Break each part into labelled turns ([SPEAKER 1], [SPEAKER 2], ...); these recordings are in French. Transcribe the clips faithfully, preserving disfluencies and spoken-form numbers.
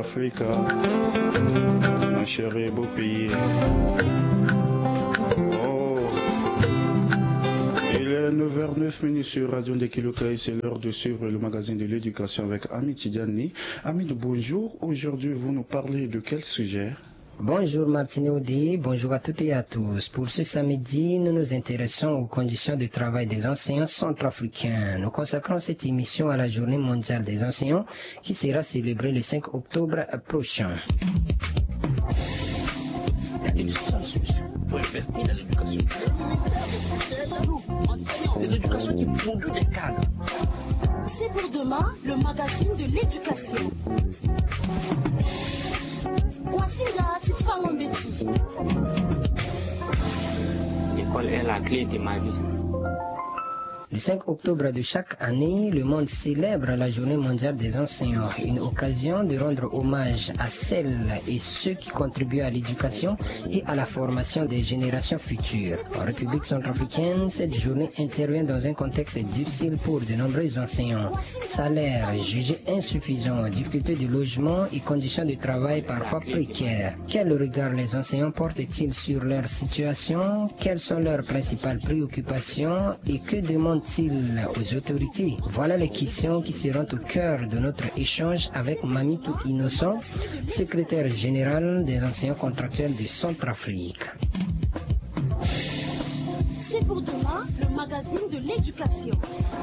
[SPEAKER 1] Centrafrique, mon cher et beau pays. Oh, il est neuf heures neuf sur Radio Ndekiluka et c'est l'heure de suivre le magazine de l'éducation avec Ami Tidjani. Ami, bonjour. Aujourd'hui, vous nous parlez de quel sujet?
[SPEAKER 2] Bonjour Martine Audi, bonjour à toutes et à tous. Pour ce samedi, nous nous intéressons aux conditions de travail des enseignants centrafricains. Nous consacrons cette émission à la Journée mondiale des enseignants qui sera célébrée le cinq octobre prochain.
[SPEAKER 3] Faut investir dans l'éducation. C'est l'éducation qui produit des cadres.
[SPEAKER 4] C'est pour demain le magazine de l'éducation.
[SPEAKER 3] L'école est la clé de ma vie.
[SPEAKER 2] Le cinq octobre de chaque année, le monde célèbre la Journée mondiale des enseignants, une occasion de rendre hommage à celles et ceux qui contribuent à l'éducation et à la formation des générations futures. En République centrafricaine, cette journée intervient dans un contexte difficile pour de nombreux enseignants. Salaires jugés insuffisants, difficultés de logement et conditions de travail parfois précaires. Quel regard les enseignants portent-ils sur leur situation? Quelles sont leurs principales préoccupations et que demandent aux autorités? Voilà les questions qui seront au cœur de notre échange avec Mamitou Innocent, secrétaire général des enseignants contractuels de Centrafrique.
[SPEAKER 4] C'est pour demain le magazine de l'éducation.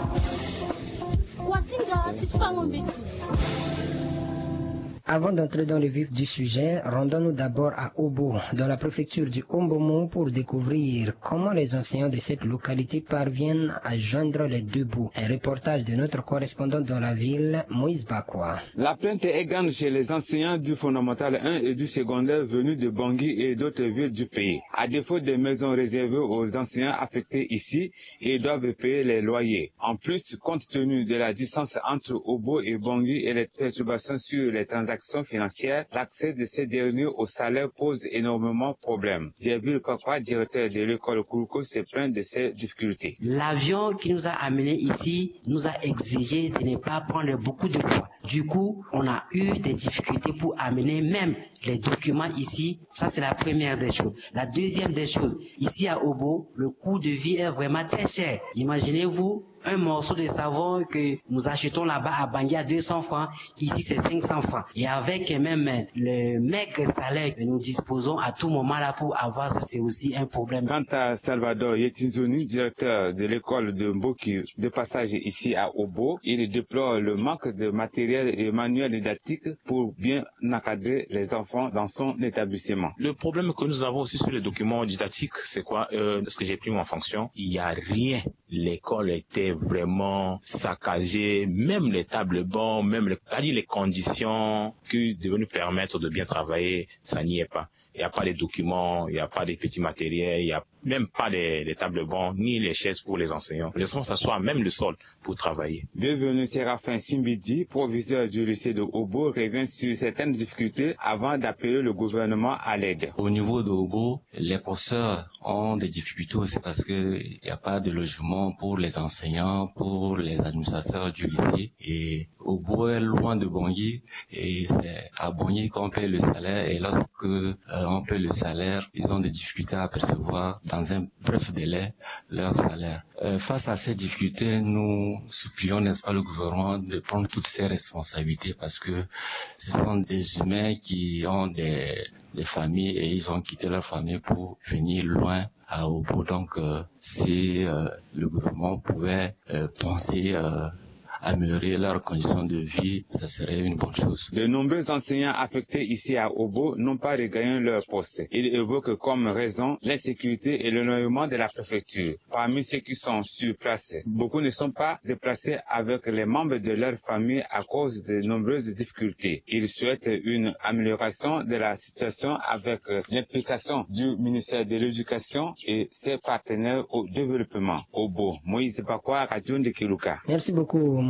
[SPEAKER 2] Avant d'entrer dans le vif du sujet, rendons-nous d'abord à Obo, dans la préfecture du Ombomo, pour découvrir comment les enseignants de cette localité parviennent à joindre les deux bouts. Un reportage de notre correspondant dans la ville, Moïse Bakwa.
[SPEAKER 5] La plainte est grande chez les enseignants du fondamental un et du secondaire venus de Bangui et d'autres villes du pays. À défaut des maisons réservées aux enseignants affectés ici, ils doivent payer les loyers. En plus, compte tenu de la distance entre Obo et Bangui et les perturbations sur les transactions financières, l'accès de ces derniers au salaire pose énormément de problèmes. J'ai vu le papa directeur de l'école Kouroukou se plaindre de ces difficultés.
[SPEAKER 6] L'avion qui nous a amenés ici nous a exigé de ne pas prendre beaucoup de poids. Du coup, on a eu des difficultés pour amener même les documents ici. Ça, c'est la première des choses. La deuxième des choses, ici à Obo, le coût de vie est vraiment très cher. Imaginez-vous un morceau de savon que nous achetons là-bas à Bangui à deux cents francs, ici c'est cinq cents francs. Et avec même le maigre salaire que nous disposons à tout moment là pour avoir ça, c'est aussi un problème.
[SPEAKER 5] Quant à Salvador Yetinzoni, directeur de l'école de Mboki, de passage ici à Obo, il déplore le manque de matériel et manuel didactique pour bien encadrer les enfants dans son établissement.
[SPEAKER 7] Le problème que nous avons aussi sur les documents didactiques, c'est quoi? Euh, parce que j'ai pris mon fonction, il n'y a rien. L'école était vraiment saccagée, même les tables bancs, même les, les conditions qui devaient nous permettre de bien travailler, ça n'y est pas. Il n'y a pas les documents, il n'y a pas les petits matériels, il n'y a même pas les, les tables bancs, ni les chaises pour les enseignants. Les enfants s'assoient même le sol pour travailler.
[SPEAKER 5] Bienvenue Séraphin Simbidi, proviseur du lycée de Obo, revient sur certaines difficultés avant d'appeler le gouvernement à l'aide.
[SPEAKER 8] Au niveau de Obo, les professeurs ont des difficultés aussi parce qu'il n'y a pas de logement pour les enseignants, pour les administrateurs du lycée. Et Obo est loin de Bangui et c'est à Bangui qu'on paye le salaire. Et lorsque euh, on paye le salaire, ils ont des difficultés à percevoir dans un bref délai leur salaire. Euh, face à ces difficultés, nous supplions, n'est-ce pas, le gouvernement de prendre toutes ses responsabilités parce que ce sont des humains qui ont des, des familles et ils ont quitté leur famille pour venir loin à Obo. Donc, euh, si euh, le gouvernement pouvait euh, penser euh, améliorer leurs conditions de vie, ça serait une bonne chose.
[SPEAKER 5] De nombreux enseignants affectés ici à Obo n'ont pas regagné leur poste. Ils évoquent comme raison l'insécurité et l'éloignement de la préfecture. Parmi ceux qui sont sur place, beaucoup ne sont pas déplacés avec les membres de leur famille à cause de nombreuses difficultés. Ils souhaitent une amélioration de la situation avec l'implication du ministère de l'Éducation et ses partenaires au développement. Obo, Moïse Bakwa, Radio Ndekiluka.
[SPEAKER 2] Merci beaucoup.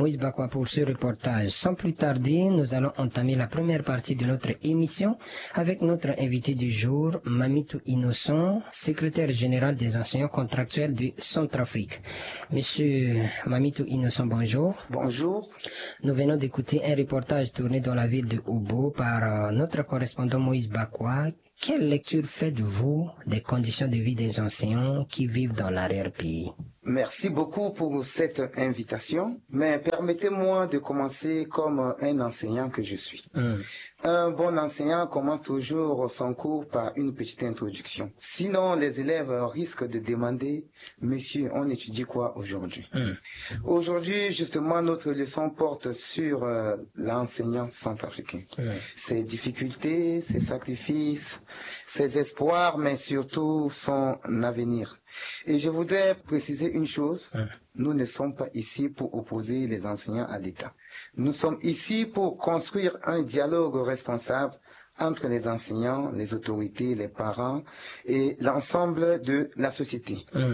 [SPEAKER 2] Moïse Bakwa pour ce reportage. Sans plus tarder, nous allons entamer la première partie de notre émission avec notre invité du jour, Mamitou Innocent, secrétaire général des enseignants contractuels du Centrafrique. Monsieur Mamitou Innocent, bonjour.
[SPEAKER 9] Bonjour.
[SPEAKER 2] Nous venons d'écouter un reportage tourné dans la ville de Obo par euh, notre correspondant Moïse Bakwa. Quelle lecture faites-vous des conditions de vie des enseignants qui vivent dans l'arrière-pays?
[SPEAKER 9] Merci beaucoup pour cette invitation, mais permettez-moi de commencer comme un enseignant que je suis. Mm. Un bon enseignant commence toujours son cours par une petite introduction. Sinon, les élèves risquent de demander « Monsieur, on étudie quoi aujourd'hui mm. ?» Aujourd'hui, justement, notre leçon porte sur euh, l'enseignant centrafricain. Mm. Ses difficultés, ses sacrifices, ses espoirs, mais surtout son avenir. Et je voudrais préciser une chose, mmh. nous ne sommes pas ici pour opposer les enseignants à l'État. Nous sommes ici pour construire un dialogue responsable entre les enseignants, les autorités, les parents et l'ensemble de la société. Mmh.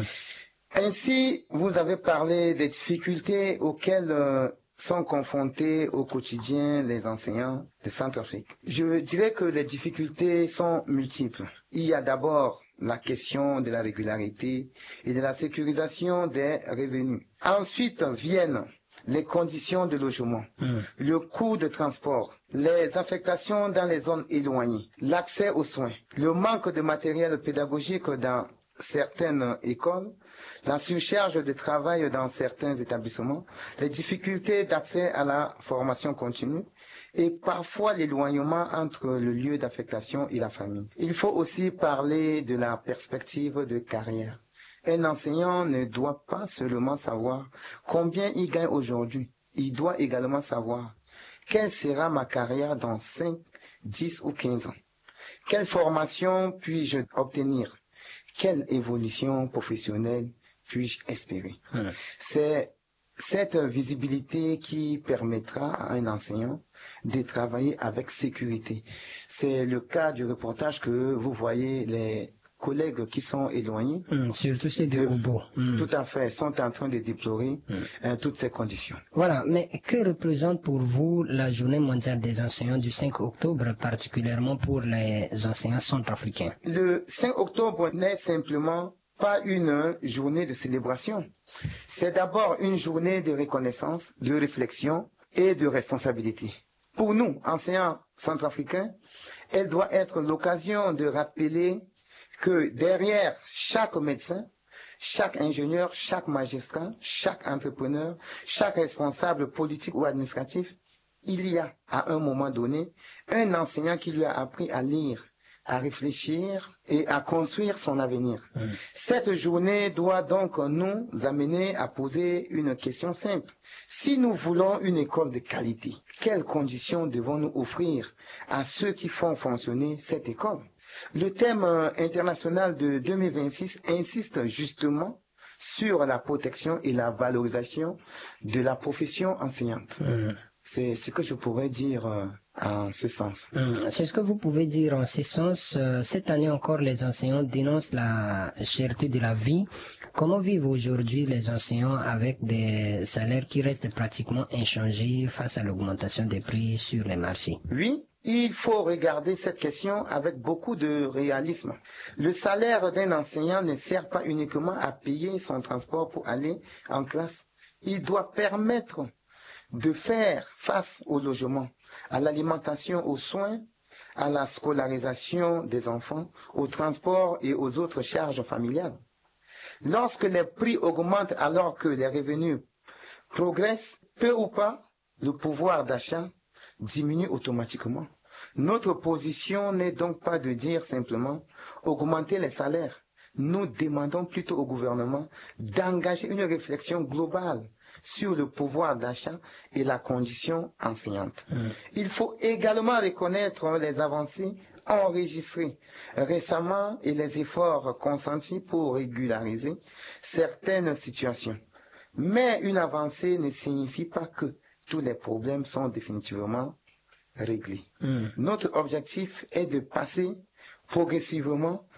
[SPEAKER 9] Ainsi, vous avez parlé des difficultés auxquelles euh, sont confrontés au quotidien les enseignants de Centrafrique. Je dirais que les difficultés sont multiples. Il y a d'abord la question de la régularité et de la sécurisation des revenus. Ensuite viennent les conditions de logement, mmh. le coût de transport, les affectations dans les zones éloignées, l'accès aux soins, le manque de matériel pédagogique dans certaines écoles, la surcharge de travail dans certains établissements, les difficultés d'accès à la formation continue et parfois l'éloignement entre le lieu d'affectation et la famille. Il faut aussi parler de la perspective de carrière. Un enseignant ne doit pas seulement savoir combien il gagne aujourd'hui, il doit également savoir quelle sera ma carrière dans cinq, dix ou quinze ans. Quelle formation puis-je obtenir? Quelle évolution professionnelle puis-je espérer? Mmh. C'est cette visibilité qui permettra à un enseignant de travailler avec sécurité. C'est le cas du reportage que vous voyez, les collègues qui sont éloignés,
[SPEAKER 2] mmh, surtout ceux de Obo.
[SPEAKER 9] Mmh. Tout à fait, sont en train de déplorer mmh. hein, toutes ces conditions.
[SPEAKER 2] Voilà, mais que représente pour vous la journée mondiale des enseignants du cinq octobre, particulièrement pour les enseignants centrafricains?
[SPEAKER 9] Le cinq octobre n'est simplement pas une journée de célébration. C'est d'abord une journée de reconnaissance, de réflexion et de responsabilité. Pour nous, enseignants centrafricains, elle doit être l'occasion de rappeler que derrière chaque médecin, chaque ingénieur, chaque magistrat, chaque entrepreneur, chaque responsable politique ou administratif, il y a, à un moment donné, un enseignant qui lui a appris à lire, à réfléchir et à construire son avenir. Mmh. Cette journée doit donc nous amener à poser une question simple. Si nous voulons une école de qualité, quelles conditions devons-nous offrir à ceux qui font fonctionner cette école? Le thème international de deux mille vingt-six insiste justement sur la protection et la valorisation de la profession enseignante. Mmh. C'est ce que je pourrais dire euh, en ce sens.
[SPEAKER 2] Mmh. C'est ce que vous pouvez dire en ce sens. Euh, cette année encore, les enseignants dénoncent la cherté de la vie. Comment vivent aujourd'hui les enseignants avec des salaires qui restent pratiquement inchangés face à l'augmentation des prix sur les marchés?
[SPEAKER 9] Oui. Il faut regarder cette question avec beaucoup de réalisme. Le salaire d'un enseignant ne sert pas uniquement à payer son transport pour aller en classe. Il doit permettre de faire face au logement, à l'alimentation, aux soins, à la scolarisation des enfants, au transport et aux autres charges familiales. Lorsque les prix augmentent alors que les revenus progressent, peu ou pas, le pouvoir d'achat diminue automatiquement. Notre position n'est donc pas de dire simplement augmenter les salaires. Nous demandons plutôt au gouvernement d'engager une réflexion globale sur le pouvoir d'achat et la condition enseignante. Mmh. Il faut également reconnaître les avancées enregistrées récemment et les efforts consentis pour régulariser certaines situations. Mais une avancée ne signifie pas que tous les problèmes sont définitivement réglés. Mmh. Notre objectif est de passer progressivement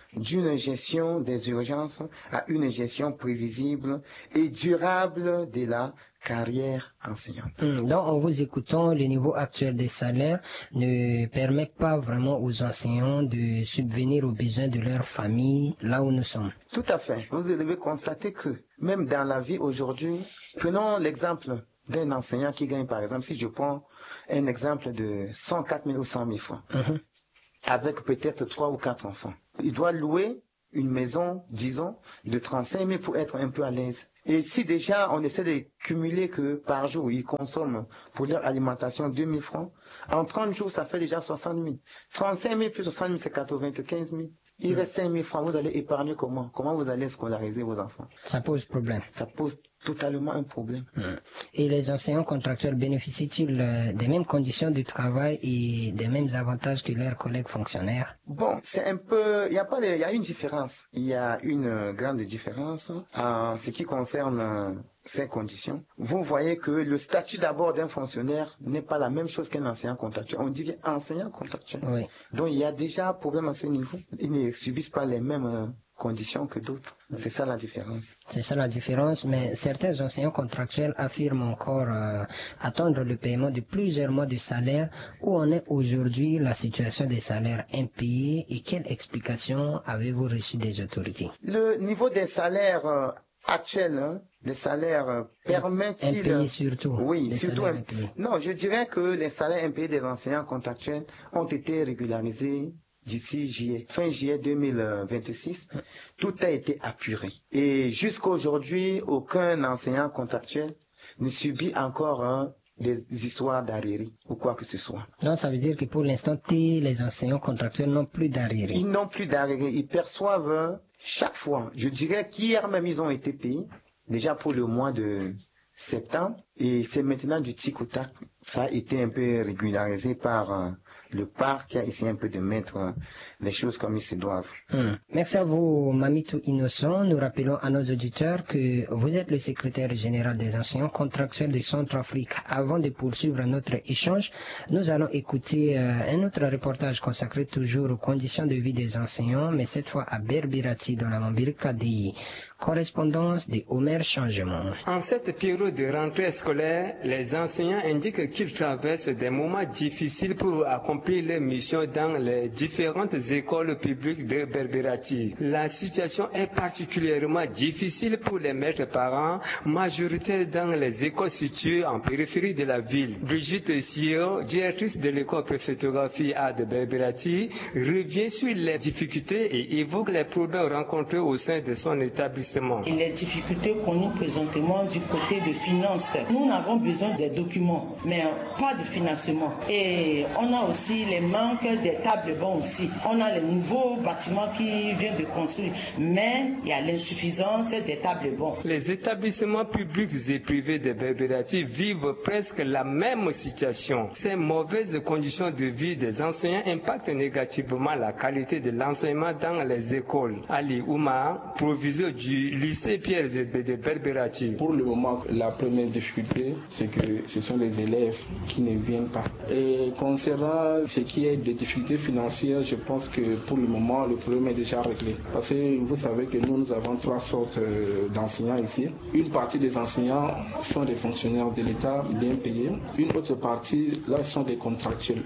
[SPEAKER 9] d'une gestion des urgences à une gestion prévisible et durable de la carrière enseignante.
[SPEAKER 2] Hum, donc, en vous écoutant, le niveau actuel des salaires ne permet pas vraiment aux enseignants de subvenir aux besoins de leur famille là où nous sommes.
[SPEAKER 9] Tout à fait. Vous devez constater que même dans la vie aujourd'hui, prenons l'exemple d'un enseignant qui gagne, par exemple, si je prends un exemple de cent quatre mille ou cent mille francs, uh-huh. avec peut-être trois ou quatre enfants. Il doit louer une maison, disons, de trente-cinq mille pour être un peu à l'aise. Et si déjà on essaie de cumuler que par jour, ils consomment pour leur alimentation deux mille francs, en trente jours, ça fait déjà soixante mille. trente-cinq mille plus soixante mille, c'est quatre-vingt-quinze mille. Il reste cinq mille francs, vous allez épargner comment? Comment vous allez scolariser vos enfants?
[SPEAKER 2] Ça pose problème.
[SPEAKER 9] Ça pose totalement un problème.
[SPEAKER 2] Et les enseignants contractuels bénéficient-ils des mêmes conditions de travail et des mêmes avantages que leurs collègues fonctionnaires?
[SPEAKER 9] Bon, c'est un peu, il y a pas, il y a une différence. Il y a une grande différence en ce qui concerne ces conditions. Vous voyez que le statut d'abord d'un fonctionnaire n'est pas la même chose qu'un enseignant contractuel. On dit enseignant contractuel.
[SPEAKER 2] Oui.
[SPEAKER 9] Donc il y a déjà un problème à ce niveau. Ils ne subissent pas les mêmes conditions que d'autres. C'est ça la différence.
[SPEAKER 2] C'est ça la différence, mais certains enseignants contractuels affirment encore euh, attendre le paiement de plusieurs mois de salaire. Où en est aujourd'hui la situation des salaires impayés et quelle explication avez-vous reçu des autorités?
[SPEAKER 9] Le niveau des salaires euh, actuels, hein, les salaires euh, permettent-ils...
[SPEAKER 2] Impayés surtout.
[SPEAKER 9] Oui, surtout impayés. Non, je dirais que les salaires impayés des enseignants contractuels ont été régularisés d'ici juillet, fin juillet deux mille vingt-six, tout a été apuré. Et jusqu'à aujourd'hui, aucun enseignant contractuel ne subit encore hein, des histoires d'arriérés ou quoi que ce soit.
[SPEAKER 2] Donc ça veut dire que pour l'instant, les enseignants contractuels n'ont plus d'arriérés.
[SPEAKER 9] Ils n'ont plus d'arriérés. Ils perçoivent hein, chaque fois. Je dirais qu'hier même, ils ont été payés, déjà pour le mois de septembre. Et c'est maintenant du tic au tac. Ça a été un peu régularisé par... Euh, le parc a essayé un peu de mettre euh, les choses comme ils se doivent.
[SPEAKER 2] Hum. Merci à vous, Mamitou Innocent. Nous rappelons à nos auditeurs que vous êtes le secrétaire général des enseignants contractuels de Centrafrique. Avant de poursuivre notre échange, nous allons écouter euh, un autre reportage consacré toujours aux conditions de vie des enseignants, mais cette fois à Berbirati, dans la Mambirikadi. Correspondance de Omer Changement.
[SPEAKER 10] En cette période de rentrée scolaire, les enseignants indiquent qu'ils traversent des moments difficiles pour accomplir leurs missions dans les différentes écoles publiques de Berbirati. La situation est particulièrement difficile pour les maîtres parents, majoritaires dans les écoles situées en périphérie de la ville. Brigitte Sio, directrice de l'école préfectorale A de Berbirati, revient sur les difficultés et évoque les problèmes rencontrés au sein de son établissement.
[SPEAKER 11] Et les difficultés connues présentement du côté de finances. Nous n'avons besoin des documents, mais pas de financement. Et on a aussi les manques des tables bancs aussi. On a les nouveaux bâtiments qui viennent de construire, mais il y a l'insuffisance des tables bancs.
[SPEAKER 10] Les établissements publics et privés de Berbirati vivent presque la même situation. Ces mauvaises conditions de vie des enseignants impactent négativement la qualité de l'enseignement dans les écoles. Ali Ouma, proviseur du lycée Pierre Zébé de Berbirati.
[SPEAKER 12] Pour le moment, la première difficulté, c'est que ce sont les élèves qui ne viennent pas. Et concernant ce qui est de difficultés financières, je pense que pour le moment, le problème est déjà réglé. Parce que vous savez que nous, nous avons trois sortes d'enseignants ici. Une partie des enseignants sont des fonctionnaires de l'État bien payés. Une autre partie, là, sont des contractuels.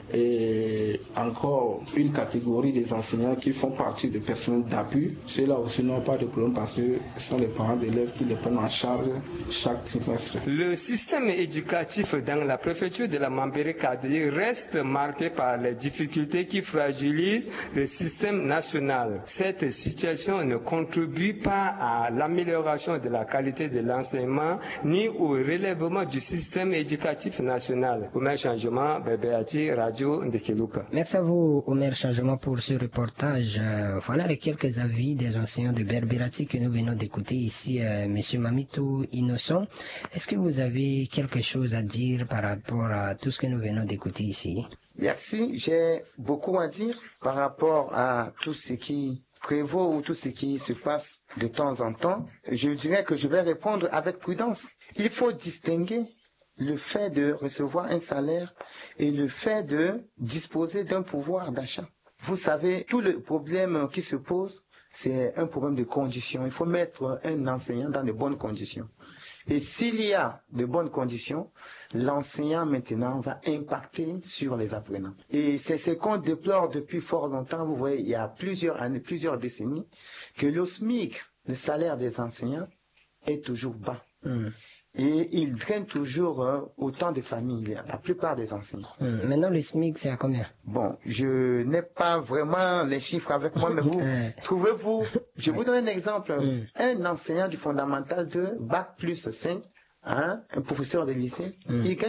[SPEAKER 12] Et encore une catégorie des enseignants qui font partie des personnels d'appui. Ceux-là aussi n'ont pas de problème parce que ce sont les parents d'élèves qui les prennent en charge chaque trimestre.
[SPEAKER 10] Le système éducatif dans la préfecture de la Mambirikadi reste marqué par les difficultés qui fragilisent le système national. Cette situation ne contribue pas à l'amélioration de la qualité de l'enseignement ni au relèvement du système éducatif national. Omer Changement, Berbirati, Radio Ndekeluka.
[SPEAKER 2] Merci à vous, Omer Changement, pour ce reportage. Euh, voilà les quelques avis des enseignants de Berbirati que nous venons d'écouter ici, euh, Monsieur Mamitou Innocent. Est-ce que vous avez quelque chose à dire par rapport à tout ce que nous venons d'écouter ici?
[SPEAKER 9] Merci. J'ai beaucoup à dire par rapport à tout ce qui prévaut ou tout ce qui se passe de temps en temps. Je dirais que je vais répondre avec prudence. Il faut distinguer le fait de recevoir un salaire et le fait de disposer d'un pouvoir d'achat. Vous savez, tout le problème qui se pose c'est un problème de conditions. Il faut mettre un enseignant dans de bonnes conditions. Et s'il y a de bonnes conditions, l'enseignant maintenant va impacter sur les apprenants. Et c'est ce qu'on déplore depuis fort longtemps. Vous voyez, il y a plusieurs années, plusieurs décennies, que le SMIC, le salaire des enseignants, est toujours bas. Mmh. Et il draine toujours euh, autant de familles, la plupart des enseignants.
[SPEAKER 2] Mmh. Maintenant, le SMIC, c'est à combien?
[SPEAKER 9] Bon, je n'ai pas vraiment les chiffres avec moi, mais vous, trouvez-vous, je vous donne un exemple. Mmh. Un enseignant du fondamental de Bac plus cinq, hein, un professeur de lycée, mmh. il gagne